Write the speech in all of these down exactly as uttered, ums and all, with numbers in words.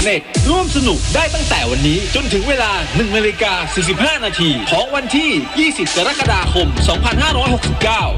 เน็ต ร่วมสนุกได้ตั้งแต่วันนี้จนถึงเวลา หนึ่งนาฬิกาสี่สิบห้า นาทีของวันที่ ยี่สิบ กรกฎาคม สองพันห้าร้อยหกสิบเก้า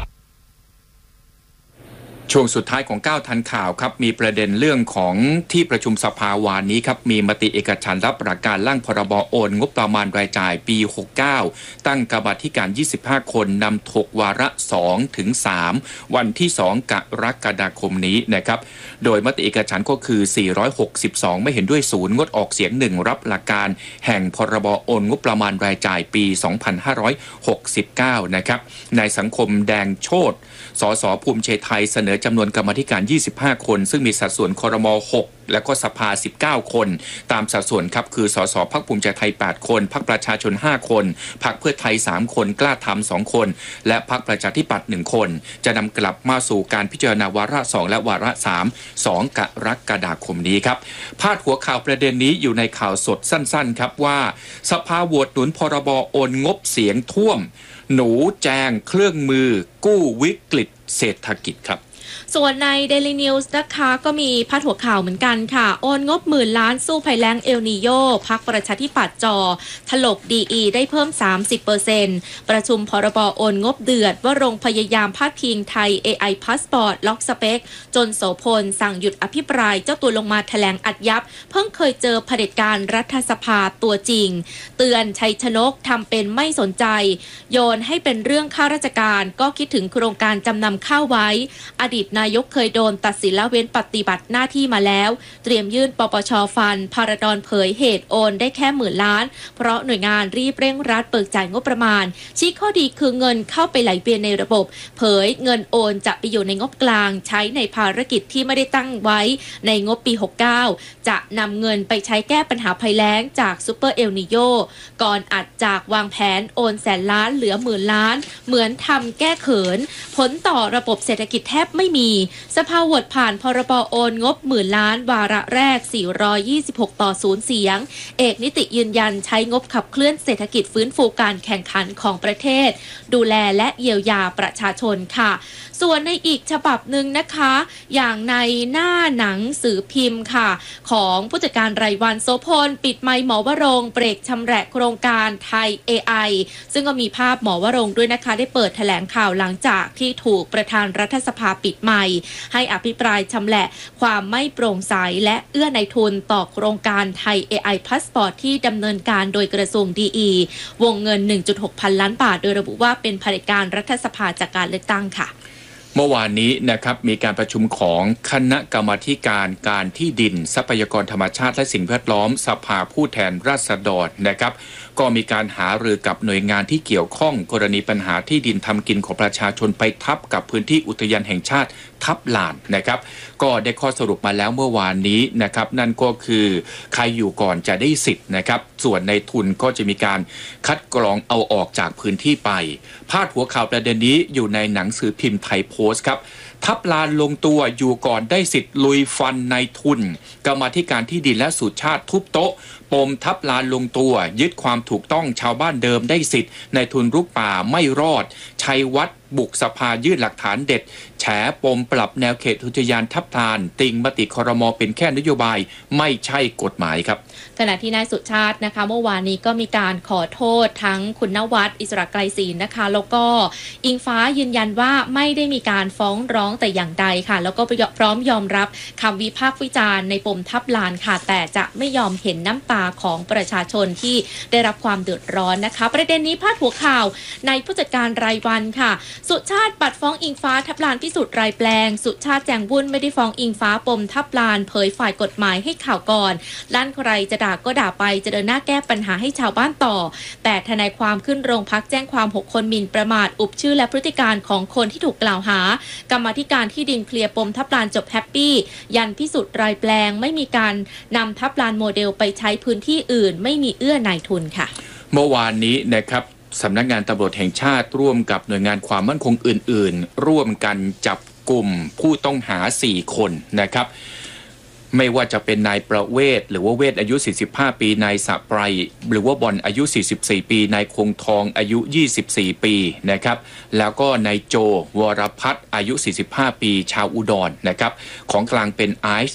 ช่วงสุดท้ายของก้าวทันข่าวครับมีประเด็นเรื่องของที่ประชุมสภาวานี้ครับมีมติเอกฉันท์รับหลักการร่างพรบโอนงบประมาณรายจ่ายปีหกสิบเก้าตั้งกรรมาธิการยี่สิบห้าคนนำถกวาระสองถึงสามวันที่สองกรกฎาคมนี้นะครับโดยมติเอกฉันท์ก็คือสี่ร้อยหกสิบสองไม่เห็นด้วยศูนย์งดออกเสียงหนึ่งรับหลักการแห่งพรบโอนงบประมาณรายจ่ายปีสองพันห้าร้อยหกสิบเก้านะครับนายสังคมแดงโชติสสภูมิใจไทยเสนอจำนวนกรรมาธิการยี่สิบห้าคนซึ่งมีสัดส่วนครมหกและก็สภาสิบเก้าคนตามสัดส่วนครับคือสสพรรคภูมิใจไทยแปดคนพรรคประชาชนห้าคนพรรคเพื่อไทยสามคนกล้าทำสองคนและพรรคประชาธิปัตย์หนึ่งคนจะนำกลับมาสู่การพิจารณาวาระสองและวาระสาม สองกรกฎาคมนี้ครับพาดหัวข่าวประเด็นนี้อยู่ในข่าวสดสั้นๆครับว่าสภาโหวตหนุนพรบโอนงบเสียงท่วมหนูแจงเครื่องมือกู้วิกฤตเศรษฐกิจครับส่วนใน Daily News นะคะก็มีพาดหัวข่าวเหมือนกันค่ะโอนงบหมื่นล้านสู้ภัยแล้งเอลนีโยพรรคประชาธิปัตย์จอถลก ดี อี ได้เพิ่ม สามสิบเปอร์เซ็นต์ ประชุมพรบโอนงบเดือดว่าโรงพยายามพาดพิงไทย เอ ไอ Passport ล็อกสเปคจนโสพลสั่งหยุดอภิปรายเจ้าตัวลงมาแถลงอัดยับเพิ่งเคยเจอเผด็จการรัฐสภาตัวจริงเตือนชัยชนกทำเป็นไม่สนใจโยนให้เป็นเรื่องข้าราชการก็คิดถึงโครงการจำนำข้าวไว้อดีตนายกเคยโดนตัดสินละเว้นปฏิบัติหน้าที่มาแล้วเตรียมยื่นปปช.ฟันพาราดอนเผยเหตุโอนได้แค่หมื่นล้านเพราะหน่วยงานรีบเร่งรัดเบิกจ่ายงบประมาณชี้ข้อดีคือเงินเข้าไปไหลเวียนในระบบเผยเงินโอนจะไปอยู่ในงบกลางใช้ในภารกิจที่ไม่ได้ตั้งไว้ในงบปีหกสิบเก้าจะนำเงินไปใช้แก้ปัญหาภัยแล้งจากซูเปอร์เอลนิโยก่อนอัดจากวางแผนโอนแสนล้านเหลือหมื่นล้านเหมือนทำแก้เขินผลต่อระบบเศรษฐกิจแทบไม่มีสภาโหวตผ่านพรบโอนงบหมื่นล้านวาระแรกสี่ร้อยยี่สิบหกต่อศูนย์เสียงเอกนิติยืนยันใช้งบขับเคลื่อนเศรษฐกิจฟื้นฟูการแข่งขันของประเทศดูแลและเยียวยาประชาชนค่ะส่วนในอีกฉบับหนึ่งนะคะอย่างในหน้าหนังสือพิมพ์ค่ะของผู้จัดการรายวันโสพลปิดไมค์หมอวรงค์เบรกชำแหละโครงการไทย เอ ไอ ซึ่งก็มีภาพหมอวรงค์ด้วยนะคะได้เปิดแถลงข่าวหลังจากที่ถูกประธานรัฐสภาปิดไมค์ให้อภิปรายชำแหละความไม่โปร่งใสและเอื้อในทุนต่อโครงการไทย เอ ไอ Passport ที่ดำเนินการโดยกระทรวง ดี อี วงเงิน หนึ่งจุดหก พันล้านบาทโดยระบุว่าเป็นเผด็จการรัฐสภาจากการเลือกตั้งค่ะเมื่อวานนี้นะครับมีการประชุมของคณะกรรมาธิการการที่ดินทรัพยากรธรรมชาติและสิ่งแวดล้อมสภาผู้แทนราษฎรนะครับก็มีการหารือกับหน่วยงานที่เกี่ยวข้องกรณีปัญหาที่ดินทำกินของประชาชนไปทับกับพื้นที่อุทยานแห่งชาติทับลานนะครับก็ได้ข้อสรุปมาแล้วเมื่อวานนี้นะครับนั่นก็คือใครอยู่ก่อนจะได้สิทธิ์นะครับส่วนในทุนก็จะมีการคัดกรองเอาออกจากพื้นที่ไปพาดหัวข่าวประเด็นนี้อยู่ในหนังสือพิมพ์ไทยโพสต์ครับทับลานลงตัวอยู่ก่อนได้สิทธิ์ลุยฟันในทุนกรรมาธิการที่ดินและสุชาติทุบโต๊ะปมทับลานลงตัวยึดความถูกต้องชาวบ้านเดิมได้สิทธิ์ในทุนรุกป่าไม่รอดชัยวัฒน์บุกสภายื่นหลักฐานเด็ดแฉปมปรับแนวเขตอุทยานทับลานติงมติครม.เป็นแค่นโยบายไม่ใช่กฎหมายครับขณะที่นายสุชาตินะคะเมื่อวานนี้ก็มีการขอโทษทั้งคุณนวัดอิสระไกรศรีนะคะแล้วก็อิงฟ้ายืนยันว่าไม่ได้มีการฟ้องร้องแต่อย่างใดค่ะแล้วก็พร้อมยอมรับคำวิพากษ์วิจารณ์ในปมทับลานค่ะแต่จะไม่ยอมเห็นน้ำตาของประชาชนที่ได้รับความเดือดร้อนนะคะประเด็นนี้พาดหัวข่าวในผู้จัดการรายวันค่ะสุชาติปัดฟ้องอิงฟ้าทับลานพิสูจน์รายแปลงสุชาติแจงบุญไม่ได้ฟ้องอิงฟ้าปมทับลานเผยฝ่ายกฎหมายให้ข่าวก่อนลั่นใครจะด่าก็ด่าไปจะเดินหน้าแก้ปัญหาให้ชาวบ้านต่อแต่ทนายความขึ้นโรงพักแจ้งความหกคนหมิ่นประมาทอุบชื่อและพฤติการของคนที่ถูกกล่าวหากรรมาธิการที่ดินเคลียร์ปมทับลานจบแฮปปี้ยันพิสูจน์รายแปลงไม่มีการนำทับลานโมเดลไปใช้พื้นที่อื่นไม่มีเอื้อนายทุนค่ะเมื่อวานนี้นะครับสำนักงานตำรวจแห่งชาติร่วมกับหน่วยงานความมั่นคงอื่นๆร่วมกันจับกลุ่มผู้ต้องหาสี่คนนะครับไม่ว่าจะเป็นนายประเวศหรือว่าเวศอายุสี่สิบห้าปีนายสะไพรหรือว่าบอลอายุสี่สิบสี่ปีนายคงทองอายุยี่สิบสี่ปีนะครับแล้วก็นายโจวรพัฒน์อายุสี่สิบห้าปีชาวอุดรนะครับของกลางเป็นไอซ์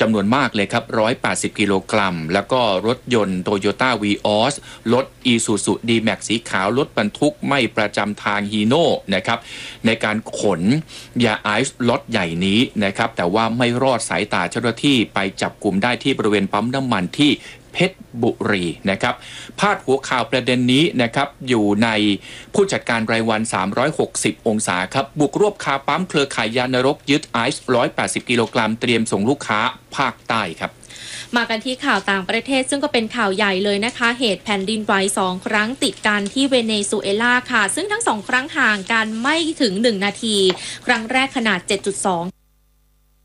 จำนวนมากเลยครับหนึ่งร้อยแปดสิบกิโลกรัมแล้วก็รถยนต์ Toyota Vios รถ Isuzu D-Max สีขาวรถบรรทุกไม่ประจำทาง Hino นะครับในการขนยาไอซ์ล็อตใหญ่นี้นะครับแต่ว่าไม่รอดสายตาเจ้าหน้าที่ไปจับกลุ่มได้ที่บริเวณปั๊มน้ำมันที่เพชรบุรีนะครับพาดหัวข่าวประเด็นนี้นะครับอยู่ในผู้จัดการรายวันสามร้อยหกสิบองศาครับบุกรวบคาปั๊มเครือข่ายยานรกยึดไอซ์หนึ่งร้อยแปดสิบกิโลกรัมเตรียมส่งลูกค้าภาคใต้ครับมากันที่ข่าวต่างประเทศซึ่งก็เป็นข่าวใหญ่เลยนะคะเหตุแผ่นดินไหวสองครั้งติดกันที่เวเนซุเอลาค่ะซึ่งทั้งสองครั้งห่างกันไม่ถึงหนึ่งนาทีครั้งแรกขนาด เจ็ดจุดสอง